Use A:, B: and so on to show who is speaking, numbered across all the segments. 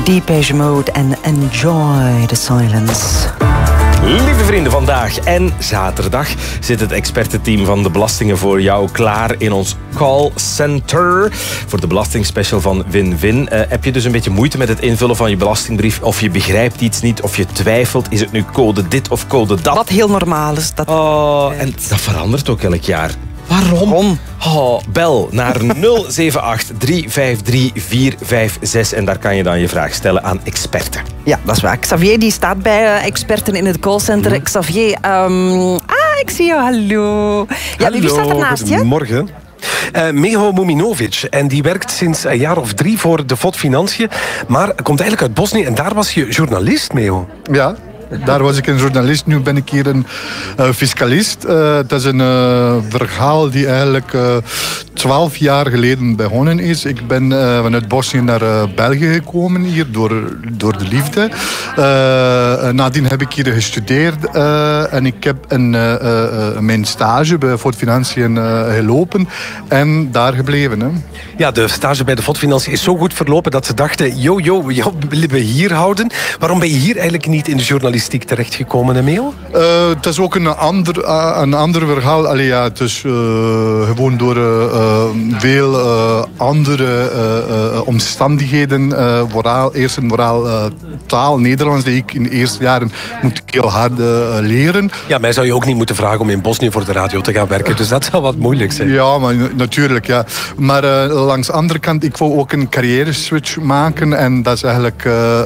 A: Depeche Mode en Enjoy the Silence.
B: Lieve vrienden, vandaag en zaterdag zit het expertenteam van de belastingen voor jou klaar in ons callcenter voor de belastingspecial van Win-Win. Heb je dus een beetje moeite met het invullen van je belastingbrief of je begrijpt iets niet of je twijfelt, is het nu code dit of code dat?
A: Wat heel normaal is. Dat...
B: En dat verandert ook elk jaar. Waarom? Bel naar 078 353 456 en daar kan je dan je vraag stellen aan experten.
A: Ja, dat is waar. Xavier die staat bij experten in het callcenter. Xavier, ik zie jou. Hallo. Ja, wie staat ernaast je?
C: Morgen. Meho Muminovic. En die werkt sinds een jaar of 3 voor de FOD Financiën. Maar komt eigenlijk uit Bosnië en daar was je journalist, Meho.
D: Ja. Daar was ik een journalist, nu ben ik hier een fiscalist. Dat is een verhaal die eigenlijk 12 jaar geleden begonnen is. Ik ben vanuit Bosnië naar België gekomen, hier door de liefde. Nadien heb ik hier gestudeerd en ik heb mijn stage bij FOD Financiën gelopen en daar gebleven. Hè.
C: Ja, de stage bij de FOD Financiën is zo goed verlopen dat ze dachten, we willen we hier houden. Waarom ben je hier eigenlijk niet in de journalistiek terechtgekomen, Meho?
D: Het is ook een ander verhaal. Allee, ja, het is gewoon door veel andere omstandigheden. Eerst een taal, Nederlands, die ik in de eerste jaren moet heel hard leren.
C: Ja, mij zou je ook niet moeten vragen om in Bosnië voor de radio te gaan werken. Dus dat zou wat moeilijk zijn.
D: Ja, maar natuurlijk. Ja. Maar langs de andere kant, ik wou ook een carrière-switch maken. En dat is eigenlijk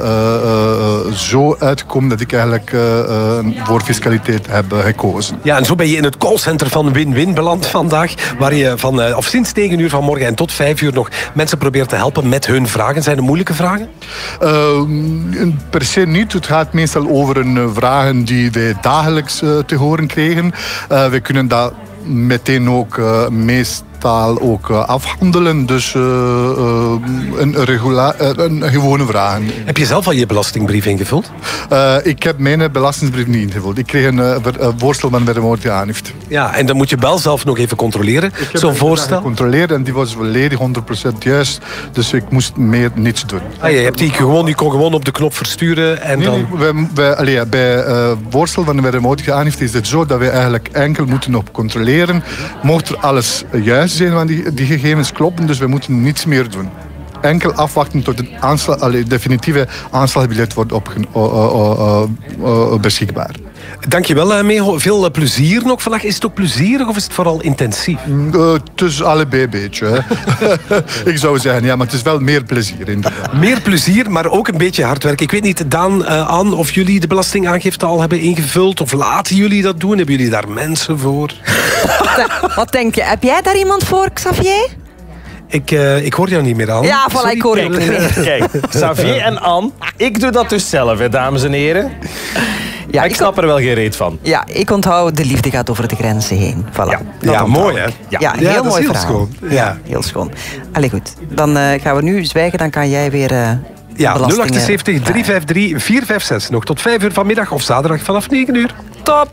D: zo uitgekomen dat ik eigenlijk voor fiscaliteit heb gekozen.
C: Ja, en zo ben je in het callcenter van Win-Win beland vandaag, waar je sinds 9 uur vanmorgen en tot 5 uur nog mensen probeert te helpen met hun vragen. Zijn er moeilijke vragen?
D: Per se niet. Het gaat meestal over vragen die wij dagelijks te horen krijgen. We kunnen dat meteen ook ook afhandelen. Dus een gewone vraag.
C: Heb je zelf al je belastingbrief ingevuld?
D: Ik heb mijn belastingbrief niet ingevuld. Ik kreeg een voorstel van de moordgeaanigd.
C: Ja, en dan moet je wel zelf nog even controleren. Zo'n voorstel?
D: Gecontroleerd en die was volledig 100% juist. Dus ik moest meer niets doen.
C: Je kon gewoon op de knop versturen en
D: bij voorstel van de moordgeaanigd is het zo dat we eigenlijk enkel moeten op controleren. Mocht er alles juist zijn van die gegevens kloppen, dus we moeten niets meer doen. Enkel afwachten tot het definitieve aanslagbiljet wordt beschikbaar.
C: Dankjewel, Meho. Veel plezier nog vandaag. Is het ook plezierig of is het vooral intensief?
D: Het is allebei een beetje. Hè. Ik zou zeggen, ja, maar het is wel meer plezier. Inderdaad.
C: Meer plezier, maar ook een beetje hard werken. Ik weet niet, Daan, Anne, of jullie de belastingaangifte al hebben ingevuld of laten jullie dat doen? Hebben jullie daar mensen voor?
A: Wat denk je? Heb jij daar iemand voor, Xavier?
C: Ik hoor jou niet meer aan.
A: Ja, voilà, ik hoor je niet meer.
B: Kijk, Xavier en Anne, ik doe dat dus zelf, hè, dames en heren. Ja, ik snap er wel geen reet van.
A: Ja, ik onthoud de liefde gaat over de grenzen heen. Voilà.
C: Ja, mooi hè?
A: Ja, heel mooi
C: heel
A: verhaal.
C: Schoon. Ja,
A: heel schoon. Allee, goed. Dan gaan we nu zwijgen, dan kan jij weer
C: 078 353 456. Nog tot 5 uur vanmiddag of zaterdag vanaf 9 uur.
A: Top!